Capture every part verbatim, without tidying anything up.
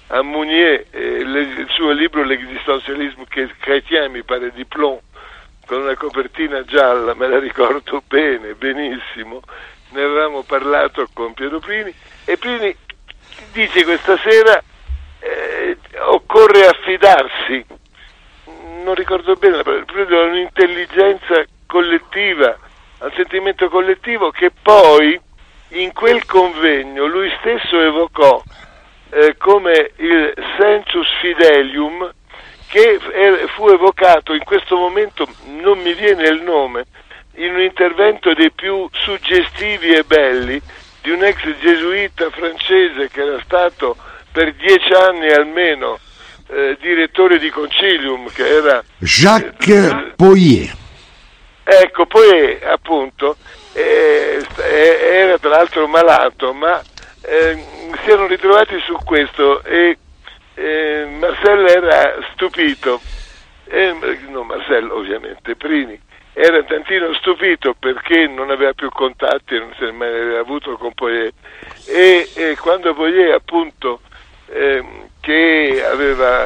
a Mounier eh, le, il suo libro L'existentialisme chrétien, mi pare di Plon, con una copertina gialla, me la ricordo bene, benissimo, ne avevamo parlato con Piero Prini, e Prini dice questa sera eh, occorre affidarsi, non ricordo bene, a un'intelligenza collettiva, al sentimento collettivo, che poi in quel convegno lui stesso evocò eh, come il sensus fidelium, che fu evocato in questo momento, non mi viene il nome, in un intervento dei più suggestivi e belli di un ex gesuita francese che era stato per dieci anni almeno eh, direttore di Concilium, che era Jacques eh, Poirier. Ecco, poi appunto eh, era tra l'altro malato, ma eh, si erano ritrovati su questo e eh, Marcel era stupito, eh, no Marcel ovviamente, Prini era tantino stupito perché non aveva più contatti, non se ne mai aveva avuto con Poirier, e, e quando Poirier appunto eh, che aveva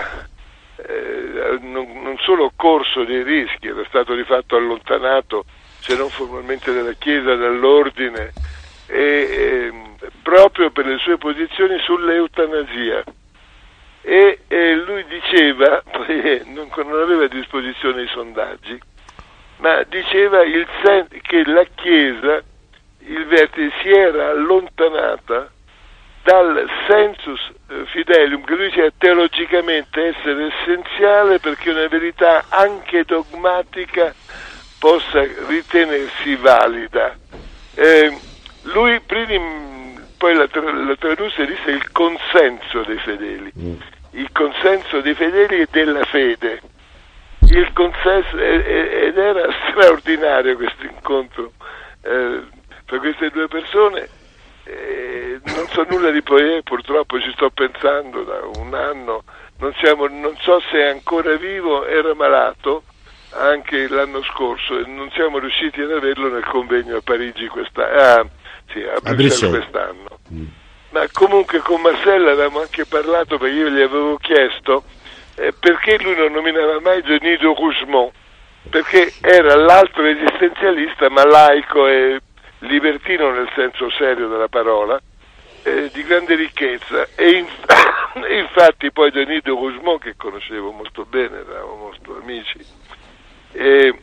eh, non, non solo corso dei rischi, era stato di fatto allontanato, se non formalmente dalla Chiesa, dall'ordine, e, e, proprio per le sue posizioni sull'eutanasia. E, e lui diceva, non, non aveva a disposizione i sondaggi, ma diceva il sen- che la Chiesa, il vertice, si era allontanata dal sensus fidelium, che lui diceva teologicamente essere essenziale perché una verità anche dogmatica possa ritenersi valida. Eh, lui prima, poi la, la tradusse e disse il consenso dei fedeli, il consenso dei fedeli e della fede. Il consenso, ed era straordinario questo incontro eh, per queste due persone. Eh, non so nulla di Poirier, purtroppo ci sto pensando da un anno, non, siamo, non so se è ancora vivo, era malato anche l'anno scorso e non siamo riusciti ad averlo nel convegno a Parigi quest'anno, ah, sì, a Bruxelles, a Bruxelles quest'anno. Mm. Ma comunque con Marcel avevamo anche parlato, perché io gli avevo chiesto eh, perché lui non nominava mai Denis de Rougemont, perché era l'altro esistenzialista, ma laico e libertino nel senso serio della parola, eh, di grande ricchezza, e in, infatti poi Denis de Rougemont, che conoscevo molto bene, eravamo molto amici, eh,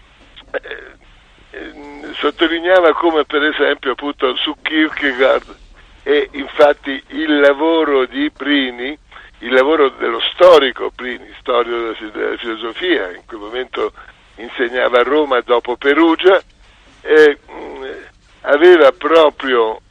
eh, sottolineava come per esempio appunto su Kierkegaard, e infatti il lavoro di Prini, il lavoro dello storico Prini, storico della filosofia, in quel momento insegnava a Roma dopo Perugia, eh, aveva proprio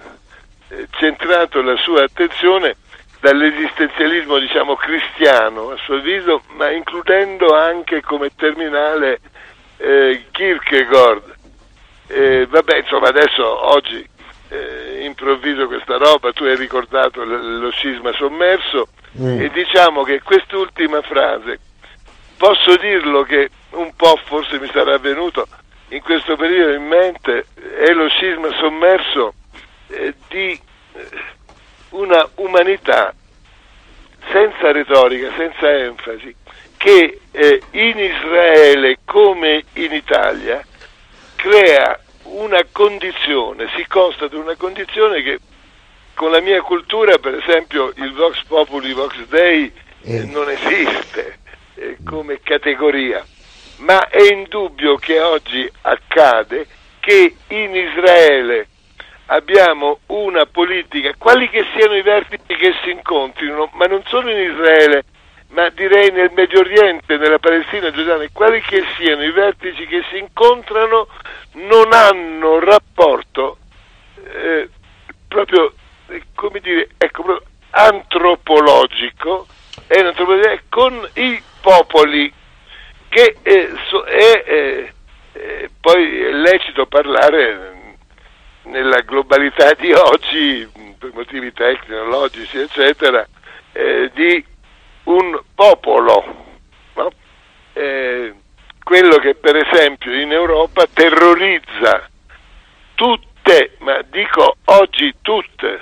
eh, centrato la sua attenzione dall'esistenzialismo, diciamo, cristiano, a suo avviso, ma includendo anche come terminale eh, Kierkegaard. Eh, vabbè, insomma, adesso oggi eh, improvviso questa roba, tu hai ricordato l- lo scisma sommerso, mm. e diciamo che quest'ultima frase, posso dirlo che un po' forse mi sarà venuto in questo periodo in mente, è lo scisma sommerso eh, di eh, una umanità senza retorica, senza enfasi, che eh, in Israele come in Italia crea una condizione, si constata una condizione che con la mia cultura, per esempio, il Vox Populi, Vox Dei eh, non esiste eh, come categoria. Ma è indubbio che oggi accade che in Israele abbiamo una politica, quali che siano i vertici che si incontrino, ma non solo in Israele, ma direi nel Medio Oriente, nella Palestina giordana, quali che siano i vertici che si incontrano, non hanno rapporto eh, proprio, eh, come dire, ecco, proprio antropologico, è un'antropologia con i popoli, che eh, so, è eh, eh, poi è lecito parlare nella globalità di oggi, per motivi tecnologici eccetera, eh, di un popolo, no? eh, quello che per esempio in Europa terrorizza tutte, ma dico oggi tutte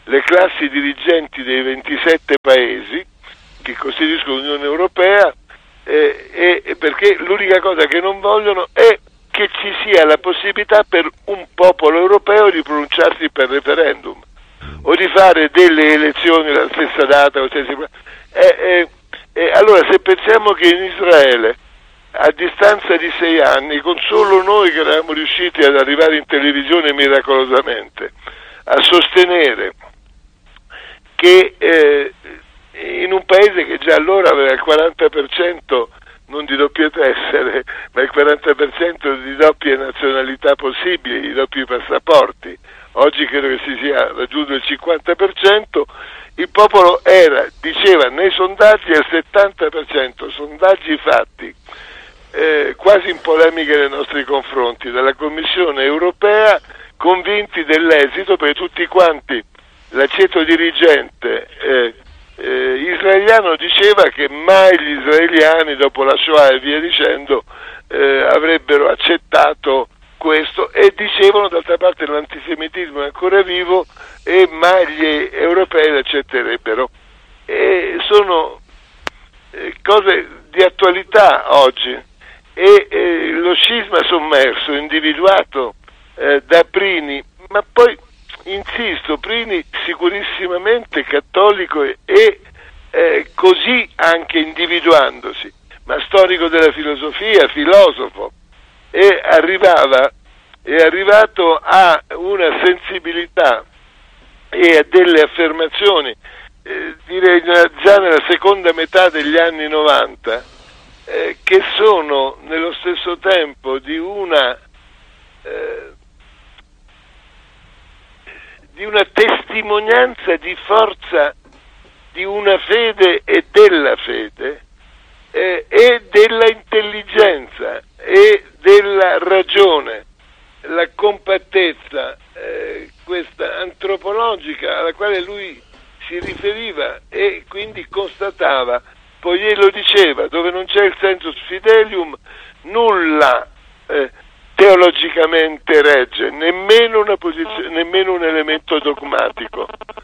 le classi dirigenti dei ventisette paesi che costituiscono l'Unione Europea, eh, e perché l'unica cosa che non vogliono è che ci sia la possibilità per un popolo europeo di pronunciarsi per referendum o di fare delle elezioni alla stessa data. Eh, eh, eh, allora, se pensiamo che in Israele, a distanza di sei anni, con solo noi che eravamo riusciti ad arrivare in televisione miracolosamente, a sostenere che eh, in un paese che già allora aveva il quaranta per cento non di doppie tessere, ma il quaranta per cento di doppie nazionalità possibili, di doppi passaporti, oggi credo che si sia raggiunto il cinquanta per cento, il popolo era, diceva nei sondaggi, al settanta per cento, sondaggi fatti eh, quasi in polemica nei nostri confronti, dalla Commissione europea, convinti dell'esito, perché tutti quanti, l'aceto dirigente eh, eh, israeliano diceva che mai gli israeliani, dopo la Shoah e via dicendo, eh, avrebbero accettato questo, e dicevano d'altra parte l'antisemitismo è ancora vivo e mai gli europei l'accetterebbero. E sono eh, cose di attualità oggi, e eh, lo scisma sommerso individuato eh, da Prini, ma poi insisto, Prini sicurissimamente cattolico e, e eh, così anche individuandosi, ma storico della filosofia, filosofo, e arrivava, è arrivato a una sensibilità e a delle affermazioni, eh, direi già nella seconda metà degli anni novanta, eh, che sono nello stesso tempo di una eh, di una testimonianza di forza di una fede e della fede, eh, e della intelligenza e della ragione, la compattezza eh, questa antropologica alla quale lui si riferiva e quindi constatava, poiché lo diceva, dove non c'è il sensus fidelium nulla eh, teologicamente regge, nemmeno una posizione, nemmeno un elemento dogmatico.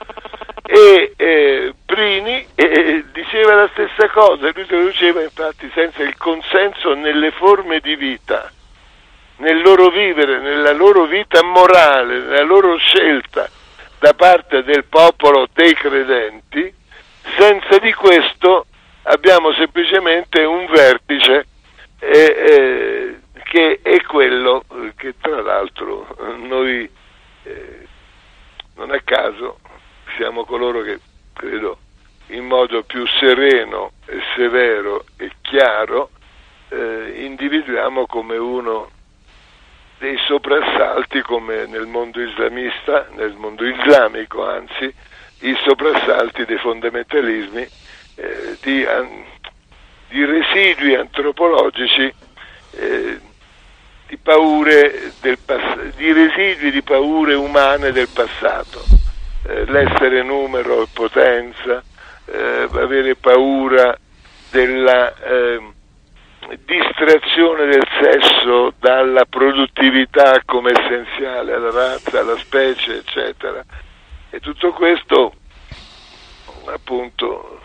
E eh, Prini eh, diceva la stessa cosa, lui lo diceva infatti senza il consenso nelle forme di vita, nel loro vivere, nella loro vita morale, nella loro scelta da parte del popolo dei credenti, senza di questo abbiamo semplicemente un vertice eh, eh, che è quello che tra l'altro noi eh, non a caso siamo coloro che credo in modo più sereno e severo e chiaro eh, individuiamo come uno dei soprassalti, come nel mondo islamista, nel mondo islamico anzi, i soprassalti dei fondamentalismi eh, di, an, di residui antropologici eh, di paure del pass- di residui di paure umane del passato, eh, l'essere numero e potenza, eh, avere paura della eh, distrazione del sesso dalla produttività come essenziale alla razza, alla specie, eccetera. E tutto questo, appunto,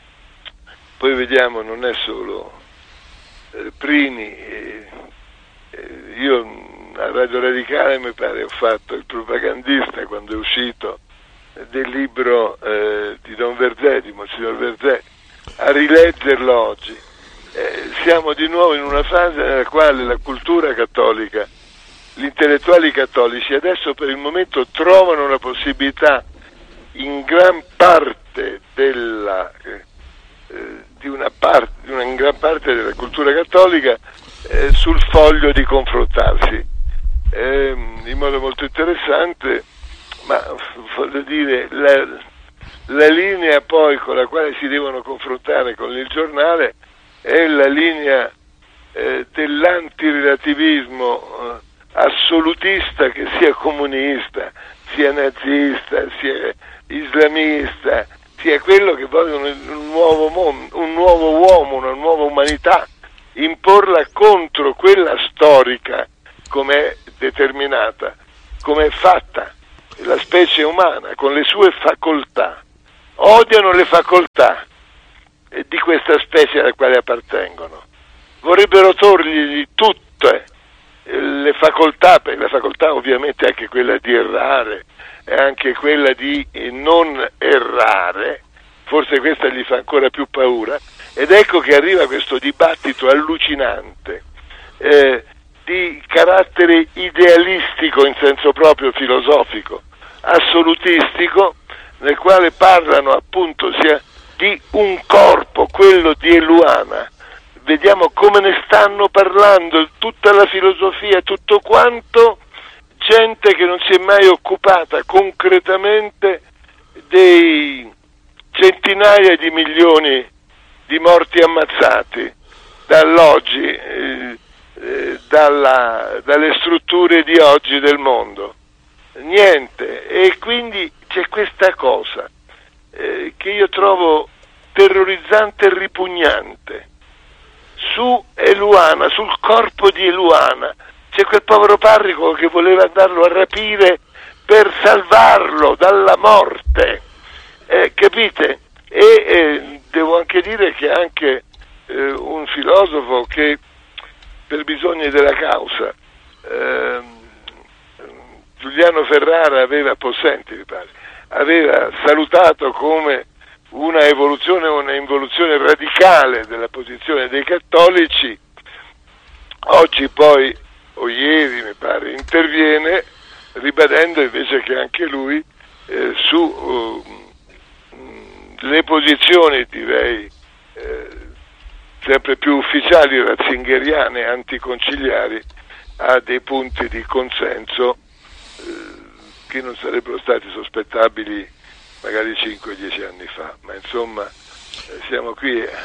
poi vediamo, non è solo eh, Prini. Eh, eh, io a Radio Radicale mi pare ho fatto il propagandista quando è uscito del libro eh, di Don Verzé, di Monsignor Verzé, a rileggerlo oggi. Eh, siamo di nuovo in una fase nella quale la cultura cattolica, gli intellettuali cattolici adesso per il momento trovano la possibilità in gran parte della eh, eh, di una parte di una in gran parte della cultura cattolica eh, sul foglio di confrontarsi eh, in modo molto interessante, ma voglio dire la, la linea poi con la quale si devono confrontare con il giornale è la linea eh, dell'antirelativismo eh, assolutista, che sia comunista, sia nazista, sia islamista, sia quello che vogliono un nuovo mondo, un nuovo uomo, una nuova umanità, imporla contro quella storica come è determinata, come è fatta, la specie umana con le sue facoltà, odiano le facoltà di questa specie alla quale appartengono, vorrebbero togliergli tutte le facoltà, perché la facoltà ovviamente è anche quella di errare, è anche quella di non errare, forse questa gli fa ancora più paura, ed ecco che arriva questo dibattito allucinante eh, di carattere idealistico in senso proprio filosofico, assolutistico, nel quale parlano appunto sia di un corpo, quello di Eluana. Vediamo come ne stanno parlando tutta la filosofia, tutto quanto, gente che non si è mai occupata concretamente dei centinaia di milioni di morti ammazzati dall'oggi, eh, eh, dalla, dalle strutture di oggi del mondo. Niente, e quindi c'è questa cosa eh, che io trovo terrorizzante e ripugnante. Su Eluana, sul corpo di Eluana, c'è quel povero parroco che voleva andarlo a rapire per salvarlo dalla morte, eh, capite? E eh, devo anche dire che anche eh, un filosofo che per bisogni della causa, eh, Giuliano Ferrara aveva, Possenti mi pare, aveva salutato come una evoluzione, una involuzione radicale della posizione dei cattolici, oggi poi, o ieri mi pare, interviene ribadendo invece che anche lui eh, su uh, le posizioni, direi, eh, sempre più ufficiali, ratzingeriane, anticonciliari, ha dei punti di consenso eh, che non sarebbero stati sospettabili magari cinque dieci anni fa, ma insomma eh, siamo qui, eh,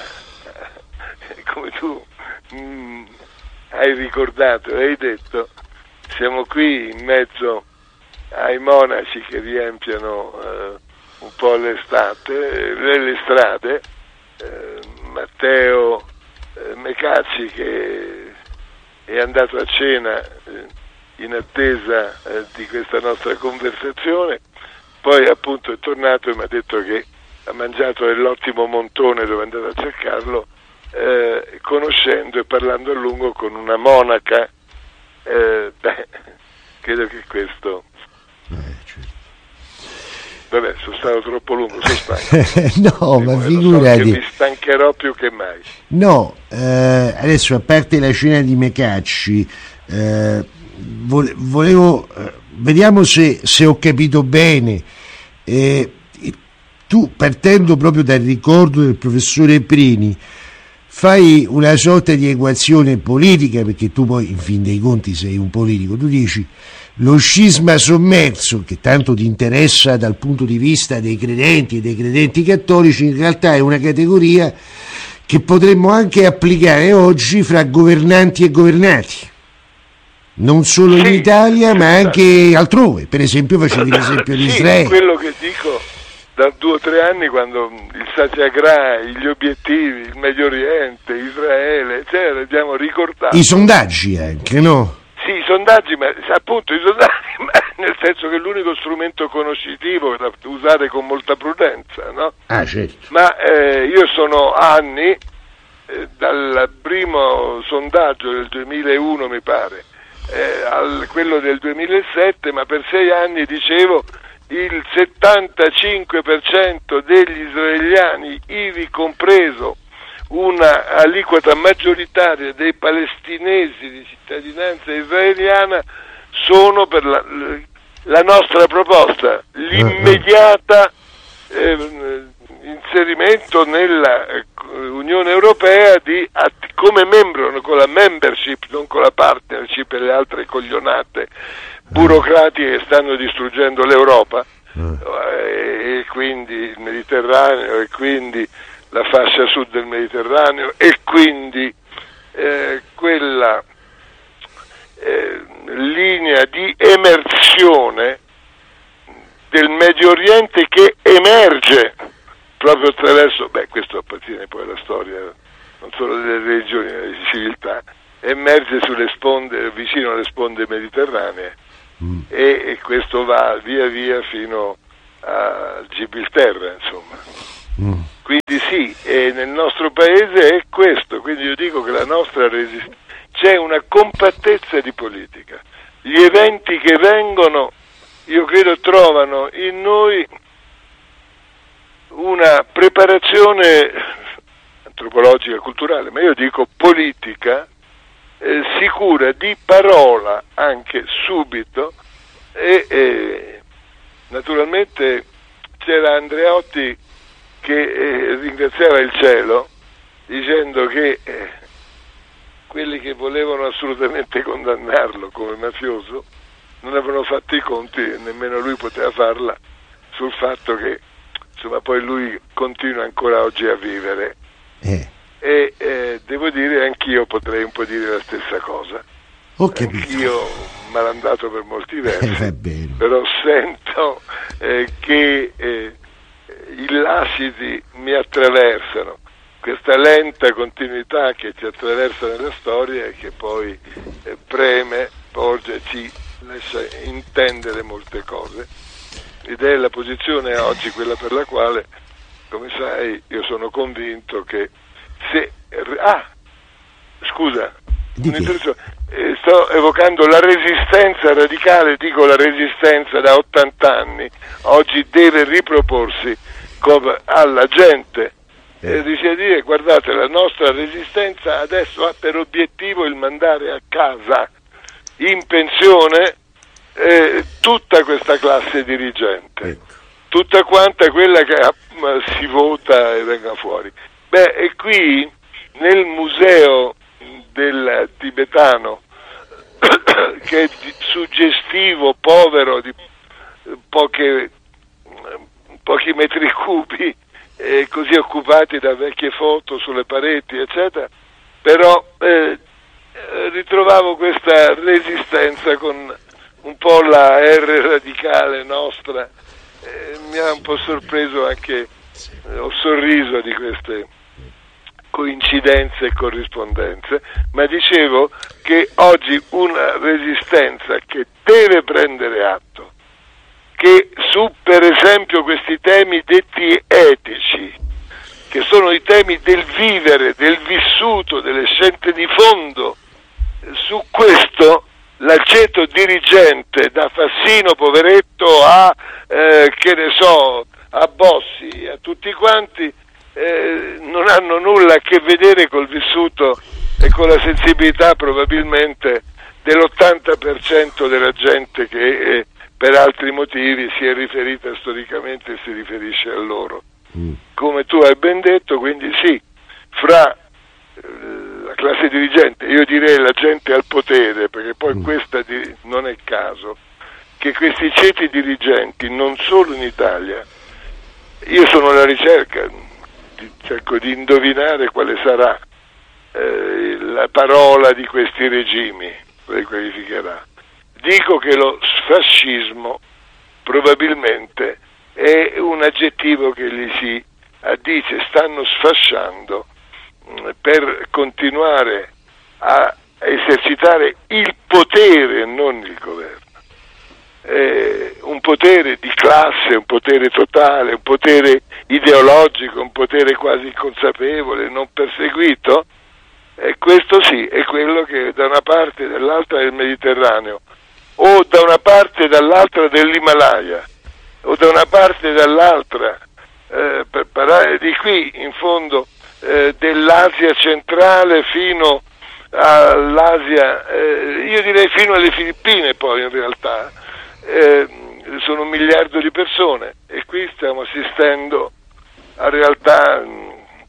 come tu mm, hai ricordato e hai detto, siamo qui in mezzo ai monaci che riempiono eh, un po' l'estate, le, le strade, eh, Matteo eh, Mecacci che è andato a cena eh, in attesa eh, di questa nostra conversazione, poi appunto è tornato e mi ha detto che ha mangiato nell'ottimo Montone dove è andato a cercarlo, eh, conoscendo e parlando a lungo con una monaca, eh, beh, credo che questo... Vabbè, sono stato troppo lungo, sono stanco. No, ma figurati. So che mi stancherò più che mai. No, eh, adesso a parte la cena di Mecacci, eh, volevo... Eh, vediamo se, se ho capito bene. Eh, tu, partendo proprio dal ricordo del professore Prini, fai una sorta di equazione politica, perché tu poi in fin dei conti sei un politico, tu dici lo scisma sommerso, che tanto ti interessa dal punto di vista dei credenti e dei credenti cattolici, in realtà è una categoria che potremmo anche applicare oggi fra governanti e governati, non solo in sì, Italia ma anche altrove. Per esempio facevi l'esempio di sì, Israele. Quello che dico da due o tre anni, quando il Satyagraha, gli obiettivi, il Medio Oriente, Israele, eccetera, abbiamo ricordato. I sondaggi anche, no? Sì, i sondaggi, ma appunto i sondaggi, ma nel senso che è l'unico strumento conoscitivo da usare con molta prudenza, no? Ah, certo. Ma eh, io sono anni, eh, dal primo sondaggio del duemilauno mi pare, eh, al quello del duemilasette, ma per sei anni dicevo il settantacinque per cento degli israeliani, ivi compreso una aliquota maggioritaria dei palestinesi di cittadinanza israeliana, sono per la, la nostra proposta, l'immediata eh, inserimento nella Unione Europea di come membro, con la membership, non con la partnership e le altre coglionate burocratiche che stanno distruggendo l'Europa, e quindi il Mediterraneo, e quindi la fascia sud del Mediterraneo, e quindi eh, quella eh, linea di emersione del Medio Oriente che emerge proprio attraverso, beh, questo appartiene poi alla storia non solo delle religioni, ma delle civiltà, emerge sulle sponde, vicino alle sponde mediterranee, mm. e, e questo va via via fino a Gibilterra, insomma. Mm. Quindi sì, e nel nostro paese è questo, quindi io dico che la nostra resistenza, c'è una compattezza di politica. Gli eventi che vengono, io credo, trovano in noi una preparazione antropologica, culturale, ma io dico politica, eh, sicura, di parola anche subito, e eh, naturalmente c'era Andreotti che eh, ringraziava il cielo dicendo che eh, quelli che volevano assolutamente condannarlo come mafioso non avevano fatto i conti, e nemmeno lui poteva farla, sul fatto che insomma poi lui continua ancora oggi a vivere. Eh. E eh, devo dire, anch'io potrei un po' dire la stessa cosa. Ho capito. Anch'io malandato per molti versi, eh, però sento eh, che eh, i lasciti mi attraversano, questa lenta continuità che ci attraversa nella storia e che poi eh, preme, porge, ci lascia intendere molte cose, ed è la posizione oggi quella per la quale, come sai, io sono convinto che se ah scusa eh, sto evocando la resistenza radicale, dico la resistenza da ottanta anni oggi deve riproporsi come alla gente, e dice a dire: guardate, la nostra resistenza adesso ha per obiettivo il mandare a casa in pensione eh, tutta questa classe dirigente, tutta quanta quella che ah, si vota e venga fuori. Beh, e qui nel museo del tibetano che è suggestivo, povero di poche, pochi metri cubi, eh, così occupati da vecchie foto sulle pareti, eccetera, però eh, ritrovavo questa resistenza con un po' la R radicale nostra, eh, mi ha un po' sorpreso anche, eh, ho sorriso di queste coincidenze e corrispondenze, ma dicevo che oggi una resistenza che deve prendere atto che su, per esempio, questi temi detti etici, che sono i temi del vivere, del vissuto, delle scelte di fondo, su questo l'aceto dirigente, da Fassino poveretto a eh, che ne so, a Bossi, a tutti quanti, eh, non hanno nulla a che vedere col vissuto e con la sensibilità probabilmente dell'ottanta per cento della gente che eh, per altri motivi si è riferita storicamente e si riferisce a loro. Mm. Come tu hai ben detto, quindi sì, fra eh, la classe dirigente, io direi la gente al potere, perché poi mm. questa di, non è il caso, che questi ceti dirigenti, non solo in Italia, io sono alla ricerca, di, cerco di indovinare quale sarà eh, la parola di questi regimi, poi qualificherà. Dico che lo fascismo probabilmente è un aggettivo che gli si addice, stanno sfasciando mh, per continuare a esercitare il potere, non il governo. Eh, un potere di classe, un potere totale, un potere ideologico, un potere quasi inconsapevole, non perseguito, e questo sì, è quello che da una parte e dall'altra del Mediterraneo, o da una parte e dall'altra dell'Himalaya, o da una parte e dall'altra, eh, per parlare di qui, in fondo, eh, dell'Asia centrale fino all'Asia, eh, io direi fino alle Filippine poi in realtà, eh, sono un miliardo di persone, e qui stiamo assistendo a realtà mh,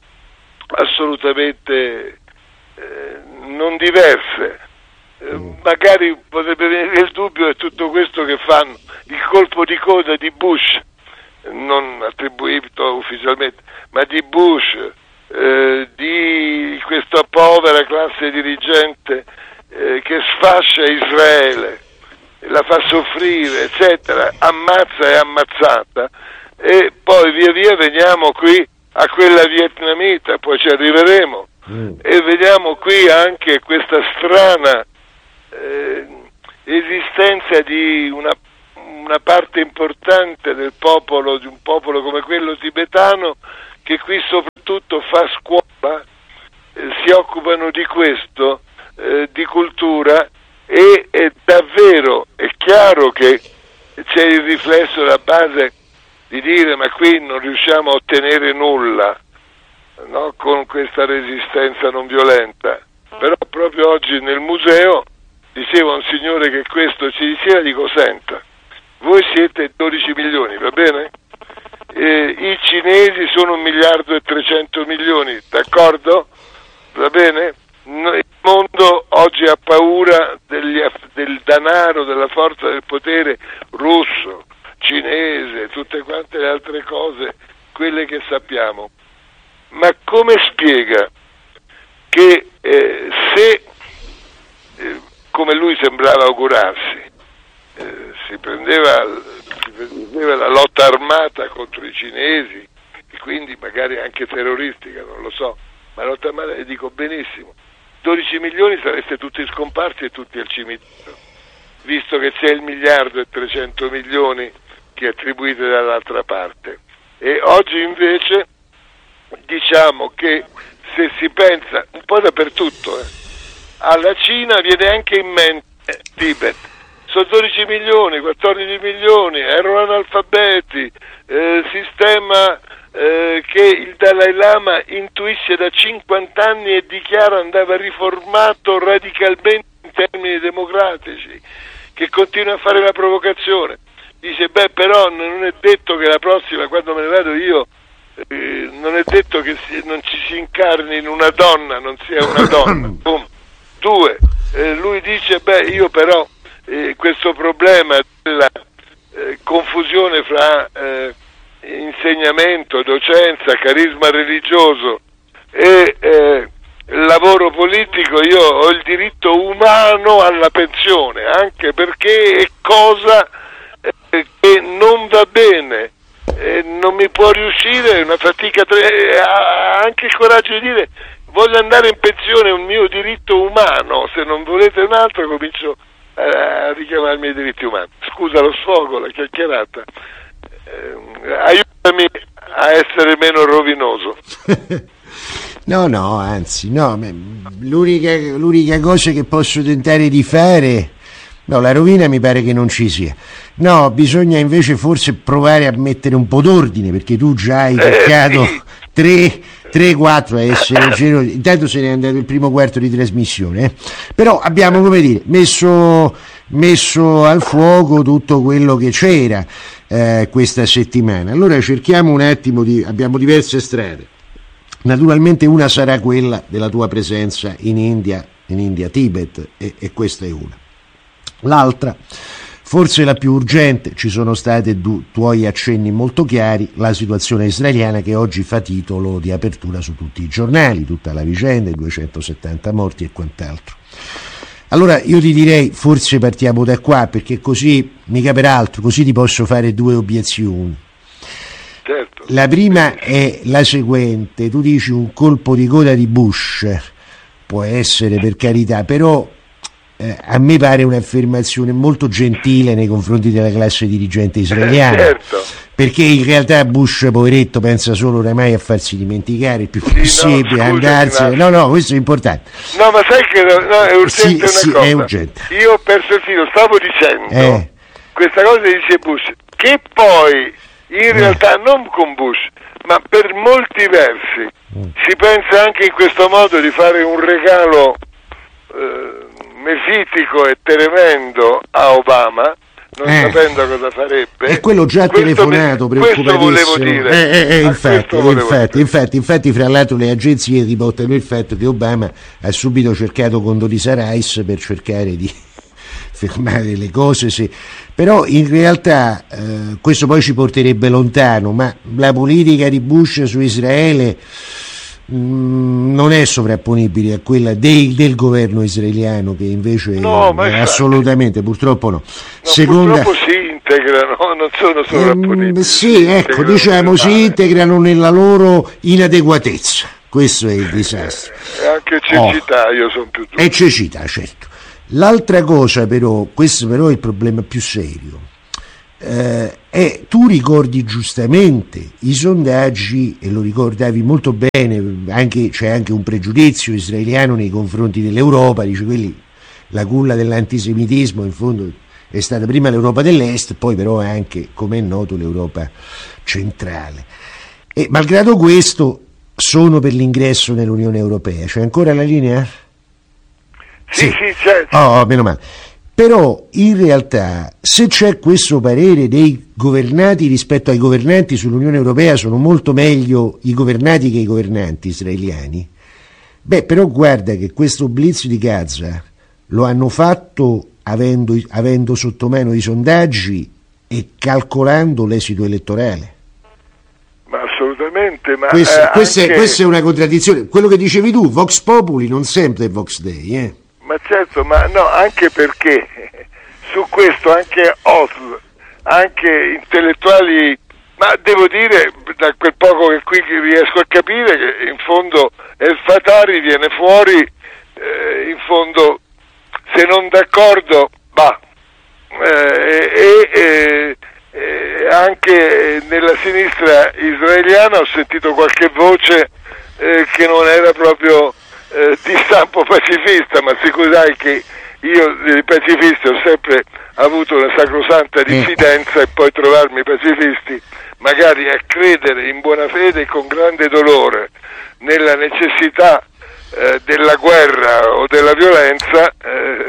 assolutamente eh, non diverse. Eh, magari potrebbe venire il dubbio che tutto questo che fanno, il colpo di coda di Bush, non attribuito ufficialmente, ma di Bush, eh, di questa povera classe dirigente eh, che sfascia Israele, la fa soffrire, eccetera, ammazza e ammazzata, e poi via via veniamo qui a quella vietnamita, poi ci arriveremo, mm. e vediamo qui anche questa strana Eh, esistenza di una, una parte importante del popolo, di un popolo come quello tibetano, che qui soprattutto fa scuola, eh, si occupano di questo, eh, di cultura, e è davvero, è chiaro che c'è il riflesso alla base di dire ma qui non riusciamo a ottenere nulla, no? Con questa resistenza non violenta. Però proprio oggi nel museo diceva un signore che questo ci diceva, dico senta, voi siete dodici milioni, va bene? Eh, i cinesi sono un miliardo e trecento milioni, d'accordo? Va bene? No, il mondo oggi ha paura degli, del denaro, della forza del potere russo, cinese, tutte quante le altre cose, quelle che sappiamo. Ma come spiega che eh, se, eh, come lui sembrava augurarsi, eh, si, prendeva, si prendeva la lotta armata contro i cinesi, e quindi magari anche terroristica, non lo so, ma la lotta armata, e dico benissimo, dodici milioni sareste tutti scomparsi e tutti al cimitero, visto che c'è il miliardo e trecento milioni che attribuite dall'altra parte. E oggi invece diciamo che se si pensa un po' dappertutto, eh, alla Cina viene anche in mente eh, Tibet, sono dodici milioni, quattordici milioni, erano analfabeti, eh, sistema eh, che il Dalai Lama intuisce da cinquanta anni e dichiara andava riformato radicalmente in termini democratici, che continua a fare la provocazione. Dice, beh, però non è detto che la prossima, quando me ne vado io, eh, non è detto che si, non ci si incarni in una donna, non sia una donna. Boom. Due, eh, lui dice, beh, io però eh, questo problema della eh, confusione fra eh, insegnamento, docenza, carisma religioso e eh, lavoro politico, io ho il diritto umano alla pensione, anche perché è cosa che non va bene, eh, non mi può riuscire, è una fatica, tre- ha anche il coraggio di dire voglio andare in pensione, è un mio diritto umano, se non volete un altro comincio a richiamarmi i diritti umani. Scusa lo sfogo, la chiacchierata, eh, aiutami a essere meno rovinoso. No, no, anzi, no, l'unica, l'unica cosa che posso tentare di fare, no, la rovina mi pare che non ci sia. No, bisogna invece forse provare a mettere un po' d'ordine, perché tu già hai toccato eh, sì. tre quattro a essere generosi. Intanto se ne è andato il primo quarto di trasmissione, eh. Però abbiamo, come dire, messo, messo al fuoco tutto quello che c'era eh, questa settimana. Allora cerchiamo un attimo di, abbiamo diverse strade. Naturalmente una sarà quella della tua presenza in India, in India Tibet, e, e questa è una. L'altra, forse la più urgente, ci sono stati tu, tuoi accenni molto chiari, la situazione israeliana che oggi fa titolo di apertura su tutti i giornali, tutta la vicenda, i duecentosettanta morti e quant'altro. Allora io ti direi, forse partiamo da qua, perché così, mica peraltro, così ti posso fare due obiezioni. Certo. La prima è la seguente: tu dici un colpo di coda di Bush, può essere, per carità, però eh, a me pare un'affermazione molto gentile nei confronti della classe dirigente israeliana, certo. Perché in realtà Bush, poveretto, pensa solo oramai a farsi dimenticare il più sì, possibile, no, andarsene. No, no, questo è importante. No, ma sai che no, è urgente sì, una sì, cosa. È urgente. Io ho perso il filo, stavo dicendo eh. questa cosa che dice Bush, che poi in realtà eh. non con Bush, ma per molti versi mm. si pensa anche in questo modo di fare un regalo eh, mefitico e tremendo a Obama, non eh. sapendo cosa farebbe. E quello già questo telefonato, mi, questo volevo dire. Eh, eh, eh, infatti, infatti, infatti, infatti, fra l'altro le agenzie riportano il fatto che Obama ha subito cercato Condoleezza Rice per cercare di fermare le cose, sì. Però in realtà eh, questo poi ci porterebbe lontano, ma la politica di Bush su Israele mh, non è sovrapponibile a quella del, del governo israeliano, che invece no, è, è assolutamente, purtroppo no. no Seconda, purtroppo si integrano, non sono sovrapponibili. Ehm, sì, ecco, diciamo, si integrano nella loro inadeguatezza. Questo è il disastro. E anche cecità, oh. io sono più giusto. E cecità, certo. L'altra cosa però, questo però è il problema più serio, eh, è, tu ricordi giustamente i sondaggi, e lo ricordavi molto bene, anche, c'è anche un pregiudizio israeliano nei confronti dell'Europa, dice quelli, la culla dell'antisemitismo in fondo è stata prima l'Europa dell'Est, poi però anche, come è noto, l'Europa centrale. E malgrado questo sono per l'ingresso nell'Unione Europea. C'è ancora la linea? Sì, sì, sì, certo. Oh, meno male. Però in realtà, se c'è questo parere dei governati rispetto ai governanti sull'Unione Europea, sono molto meglio i governati che i governanti israeliani, beh, però guarda che questo blitz di Gaza lo hanno fatto avendo, avendo sotto mano i sondaggi e calcolando l'esito elettorale. Ma assolutamente, ma Questo, eh, questa, anche... è, questa è una contraddizione. Quello che dicevi tu, Vox Populi non sempre è Vox Dei, eh? Ma certo, ma no, anche perché su questo anche Oslo, anche intellettuali, ma devo dire, da quel poco che qui riesco a capire, che in fondo El Fatari viene fuori, eh, in fondo, se non d'accordo, bah, eh, e eh, eh, anche nella sinistra israeliana ho sentito qualche voce eh, che non era proprio Eh, di stampo pacifista, ma sicuramente che io dei pacifisti ho sempre avuto una sacrosanta diffidenza e poi trovarmi pacifisti magari a credere in buona fede e con grande dolore nella necessità eh, della guerra o della violenza, eh,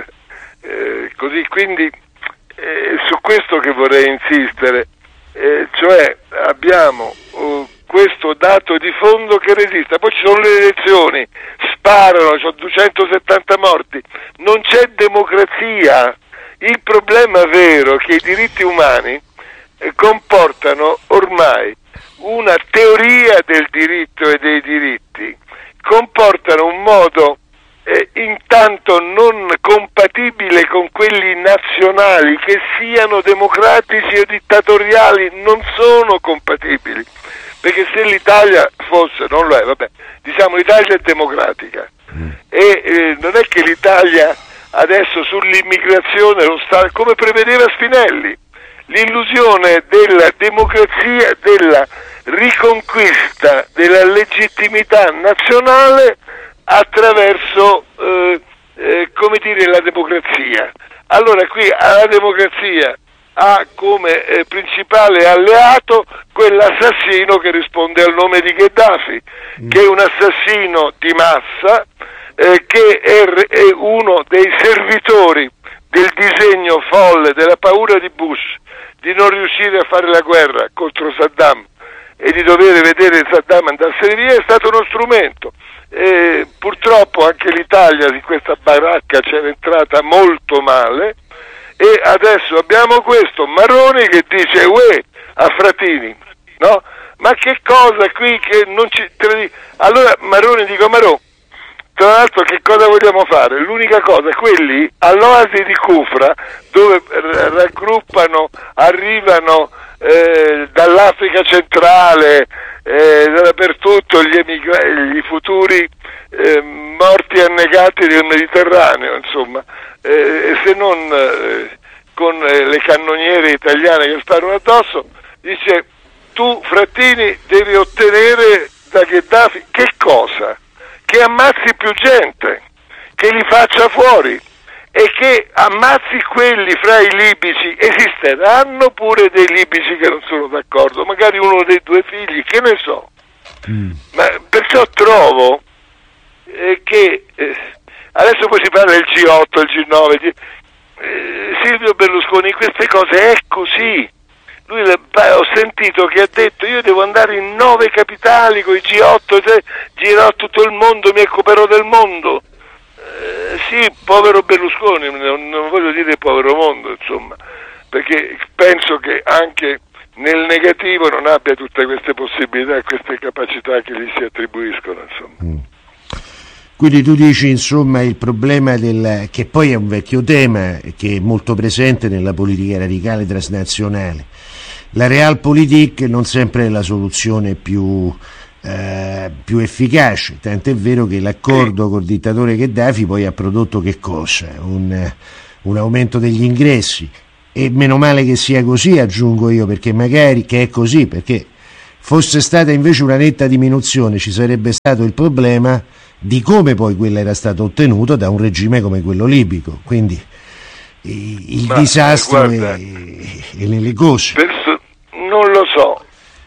eh, così quindi eh, su questo che vorrei insistere, eh, cioè abbiamo uh, questo dato di fondo che resiste, poi ci sono le elezioni, sparano, c'ho duecentosettanta morti, non c'è democrazia. Il problema vero è che i diritti umani eh, comportano ormai una teoria del diritto e dei diritti, comportano un modo eh, intanto non compatibile con quelli nazionali, che siano democratici o dittatoriali, non sono compatibili. Perché se l'Italia fosse, non lo è, vabbè, diciamo l'Italia è democratica mm. e eh, non è che l'Italia adesso sull'immigrazione lo sta, come prevedeva Spinelli, l'illusione della democrazia, della riconquista della legittimità nazionale attraverso, eh, eh, come dire, la democrazia. Allora qui alla democrazia ha come eh, principale alleato quell'assassino che risponde al nome di Gheddafi, mm. che è un assassino di massa, eh, che è, è uno dei servitori del disegno folle, della paura di Bush di non riuscire a fare la guerra contro Saddam e di dover vedere Saddam andarsene via. È stato uno strumento. Eh, purtroppo anche l'Italia di questa baracca c'era entrata molto male, e adesso abbiamo questo Maroni che dice uè a Fratini, no? Ma che cosa qui che non ci... Allora Maroni, dico Marò, tra l'altro che cosa vogliamo fare? L'unica cosa, quelli all'oasi di Kufra, dove raggruppano, arrivano eh, dall'Africa centrale, eh, dappertutto gli, emigra- gli futuri eh, morti annegati del Mediterraneo, insomma, e se non eh, con eh, le cannoniere italiane che sparano addosso, dice tu Frattini devi ottenere da Gheddafi che cosa? Che ammazzi più gente, che li faccia fuori e che ammazzi quelli fra i libici. Esisteranno pure dei libici che non sono d'accordo, magari uno dei due figli, che ne so. Mm. Ma perciò trovo eh, che eh, adesso poi si parla del G otto, il G nove, eh, Silvio Berlusconi, queste cose è così. Lui ho sentito che ha detto io devo andare in nove capitali con i G otto, girerò tutto il mondo, mi occuperò del mondo. Eh, sì, povero Berlusconi, non, non voglio dire povero mondo, insomma, perché penso che anche nel negativo non abbia tutte queste possibilità e queste capacità che gli si attribuiscono, insomma. Mm. Quindi tu dici, insomma, il problema del, che poi è un vecchio tema che è molto presente nella politica radicale transnazionale, la realpolitik non sempre è la soluzione più eh, più efficace, tant'è vero che l'accordo sì. col dittatore Gheddafi poi ha prodotto che cosa? Un, un aumento degli ingressi, e meno male che sia così, aggiungo io, perché magari che è così, perché fosse stata invece una netta diminuzione ci sarebbe stato il problema di come poi quella era stata ottenuta da un regime come quello libico, quindi il Ma, disastro eh, guarda, è, è nelle cose. Perso- non lo so,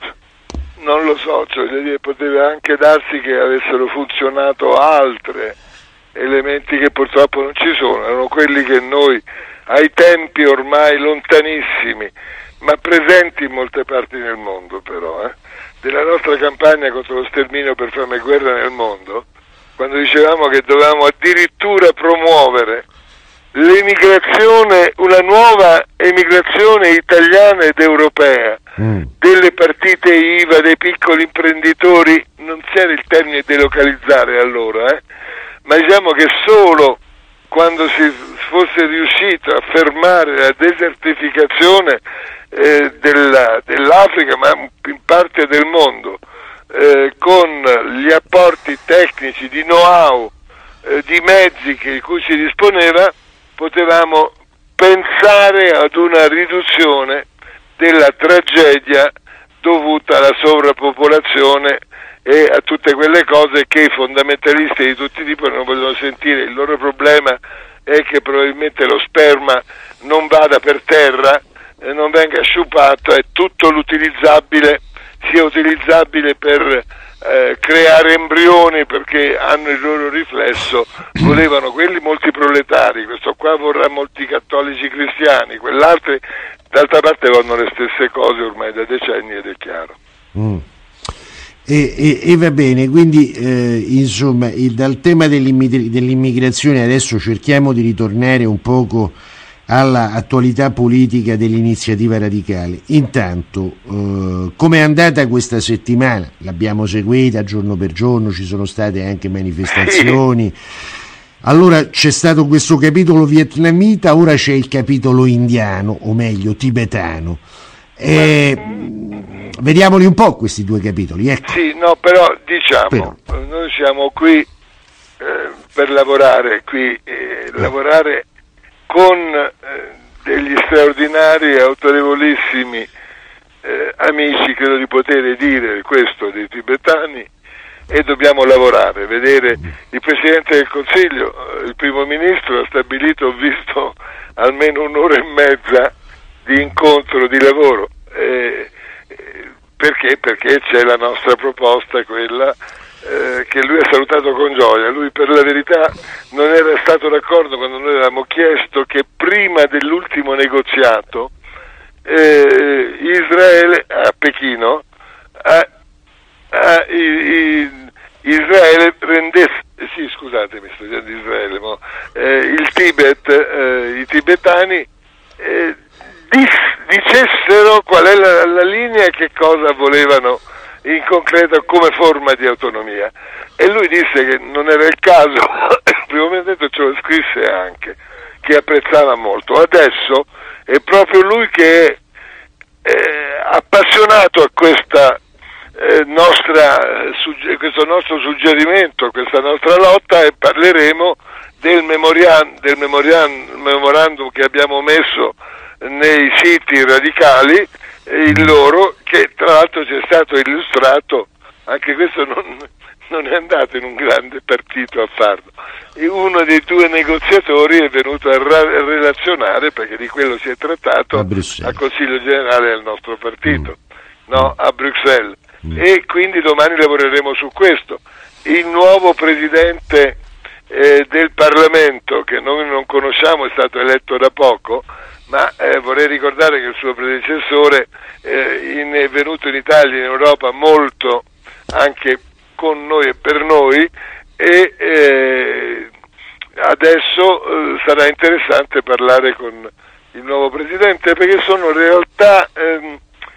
non lo so, cioè, poteva anche darsi che avessero funzionato altre elementi che purtroppo non ci sono, erano quelli che noi ai tempi ormai lontanissimi, ma presenti in molte parti del mondo però, eh, della nostra campagna contro lo sterminio per fame e guerra nel mondo, quando dicevamo che dovevamo addirittura promuovere l'emigrazione, una nuova emigrazione italiana ed europea, mm. delle partite I V A, dei piccoli imprenditori, non c'era il termine delocalizzare allora, eh, ma diciamo che solo quando si fosse riuscito a fermare la desertificazione eh, della, dell'Africa, ma in parte del mondo, eh, con gli apporti tecnici di know-how, eh, di mezzi che, di cui si disponeva, potevamo pensare ad una riduzione della tragedia dovuta alla sovrappopolazione e a tutte quelle cose che i fondamentalisti di tutti i tipi non vogliono sentire. Il loro problema è che probabilmente lo sperma non vada per terra, eh, non venga sciupato, e tutto l'utilizzabile sia utilizzabile per eh, creare embrioni, perché hanno il loro riflesso. Volevano quelli molti proletari, questo qua vorrà molti cattolici cristiani, quell'altro d'altra parte vanno le stesse cose ormai da decenni, ed è chiaro. Mm. E, e, e va bene, quindi eh, insomma il, dal tema dell'immigrazione adesso cerchiamo di ritornare un poco alla attualità politica dell'Iniziativa Radicale. Intanto eh, come è andata questa settimana? L'abbiamo seguita giorno per giorno, ci sono state anche manifestazioni. Allora c'è stato questo capitolo vietnamita, ora c'è il capitolo indiano, o meglio tibetano. E, vediamoli un po' questi due capitoli, ecco. Sì, no, però diciamo, però. noi siamo qui eh, per lavorare, qui eh, lavorare con eh, degli straordinari e autorevolissimi eh, amici, credo di poter dire questo, dei tibetani, e dobbiamo lavorare, vedere il Presidente del Consiglio, il Primo Ministro ha stabilito, ho visto almeno un'ora e mezza di incontro, di lavoro, eh, perché? Perché c'è la nostra proposta, quella eh, che lui ha salutato con gioia. Lui per la verità non era stato d'accordo quando noi avevamo chiesto che prima dell'ultimo negoziato eh, Israele a Pechino a, a, i, i, Israele prendesse, sì scusatemi sto dicendo Israele, ma, eh, il Tibet, eh, i tibetani eh, dicessero qual è la, la linea e che cosa volevano in concreto come forma di autonomia, e lui disse che non era il caso. Il primo ministro ce lo scrisse anche, che apprezzava molto. Adesso è proprio lui che è eh, appassionato a questa eh, nostra eh, sugge- questo nostro suggerimento, questa nostra lotta, e parleremo del, memorian- del memorian- memorandum che abbiamo messo nei siti radicali, il loro, che tra l'altro ci è stato illustrato, anche questo non, non è andato in un grande partito a farlo, e uno dei due negoziatori è venuto a ra- relazionare, perché di quello si è trattato, al Consiglio Generale del nostro partito, mm. no, a Bruxelles, mm. e quindi domani lavoreremo su questo. Il nuovo Presidente eh, del Parlamento, che noi non conosciamo, è stato eletto da poco, ma eh, vorrei ricordare che il suo predecessore eh, in, è venuto in Italia, in Europa, molto anche con noi e per noi, e eh, adesso eh, sarà interessante parlare con il nuovo Presidente, perché sono realtà eh,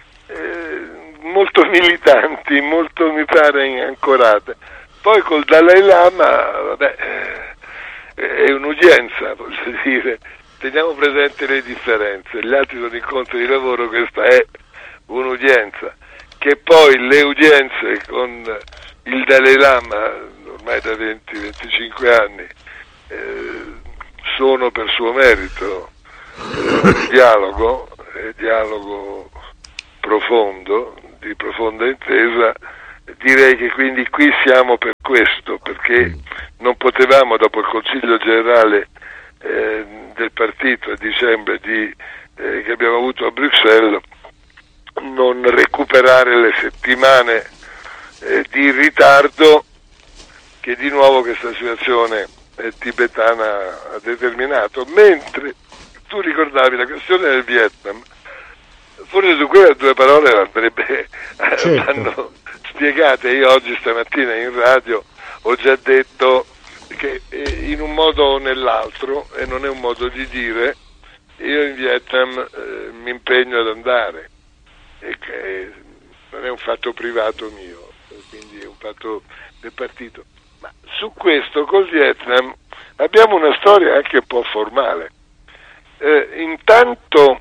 eh, molto militanti, molto mi pare ancorate. Poi col Dalai Lama, vabbè, eh, è un'udienza, voglio dire, teniamo presente le differenze, gli altri sono incontri di lavoro, questa è un'udienza che poi le udienze con il Dalai Lama, ormai da venti venticinque anni, eh, sono per suo merito eh, dialogo, eh, dialogo profondo, di profonda intesa. Direi che quindi qui siamo per questo, perché non potevamo, dopo il Consiglio generale eh, del partito a dicembre di, eh, che abbiamo avuto a Bruxelles, non recuperare le settimane eh, di ritardo che di nuovo questa situazione eh, tibetana ha determinato. Mentre tu ricordavi la questione del Vietnam, forse su quelle due parole andrebbe certo. vanno spiegate. Io oggi stamattina in radio ho già detto che eh, in un modo o nell'altro, e non è un modo di dire, io in Vietnam eh, mi impegno ad andare, e che non è un fatto privato mio, quindi è un fatto del partito. Ma su questo col Vietnam abbiamo una storia anche un po' formale. Eh, intanto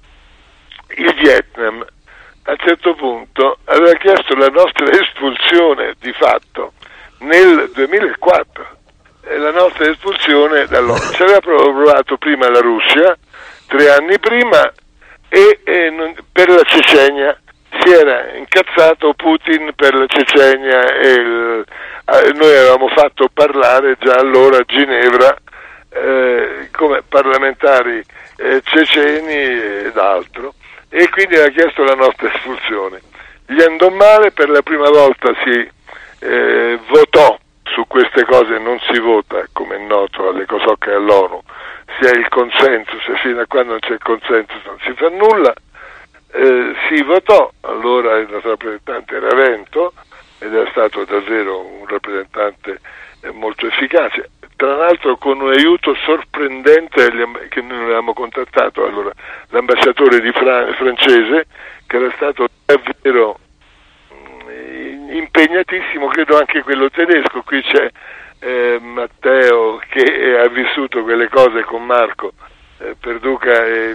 il Vietnam a un certo punto aveva chiesto la nostra espulsione di fatto nel duemilaquattro, e la nostra espulsione dall'O N U. Ci aveva provato prima la Russia, tre anni prima, e, e non, per la Cecenia si era incazzato Putin per la Cecenia, e il, eh, noi avevamo fatto parlare già allora a Ginevra eh, come parlamentari eh, ceceni ed altro, e quindi aveva chiesto la nostra espulsione. Gli andò male, per la prima volta si eh, votò su queste cose, non si vota, come è noto, alle COSOC e all'ONU, si ha il consenso, se fino a quando non c'è il consenso non si fa nulla. Eh, si votò, allora il nostro rappresentante era Vento, ed è stato davvero un rappresentante eh, molto efficace, tra l'altro con un aiuto sorprendente che noi avevamo contattato allora l'ambasciatore di Fran- francese, che era stato davvero mh, impegnatissimo, credo anche quello tedesco. Qui c'è eh, Matteo che ha vissuto quelle cose con Marco eh, Perduca e,